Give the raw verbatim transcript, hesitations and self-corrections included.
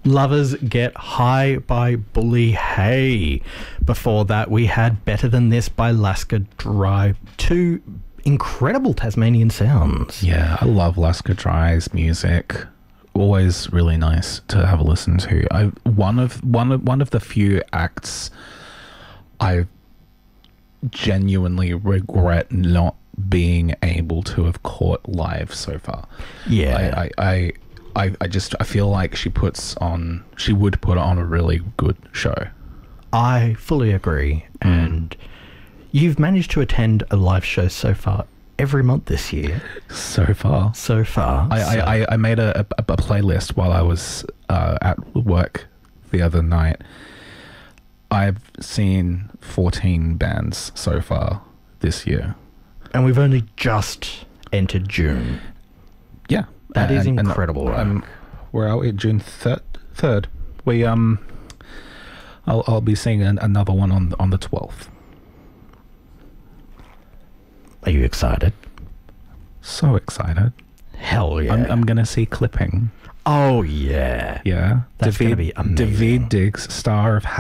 Lovers Get High by Bully Hay. Before that, we had Better Than This by Lasker Dry. Two incredible Tasmanian sounds. Yeah, I love Lasker Dry's music. Always really nice to have a listen to. I one of one of one of the few acts I genuinely regret not being able to have caught live so far. Yeah. I, I, I, I, I just I feel like she puts on she would put on a really good show. I fully agree. Mm. And you've managed to attend a live show so far every month this year. So far. So far. I, so. I, I made a, a, a playlist while I was uh, at work the other night. I've seen fourteen bands so far this year. And we've only just entered June. Yeah. That and, is and, incredible. And, um, where are we? June third? Third. We, um... I'll, I'll be seeing an, another one on, on the twelfth. Are you excited? So excited. Hell yeah. I'm, I'm going to see Clipping. Oh, yeah. Yeah. That's going to be amazing. Daveed Diggs, star of